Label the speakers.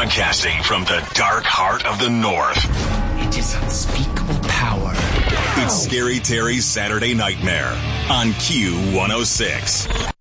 Speaker 1: Broadcasting from the dark heart of the North.
Speaker 2: It is unspeakable power.
Speaker 1: It's Scary Terry's Saturday Nightmare on Q106.